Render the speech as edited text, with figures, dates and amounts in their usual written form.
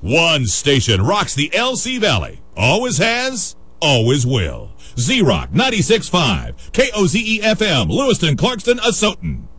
One station rocks the LC Valley. Always has, always will. Z-Rock 96.5, KOZE-FM, Lewiston, Clarkston, Asotin.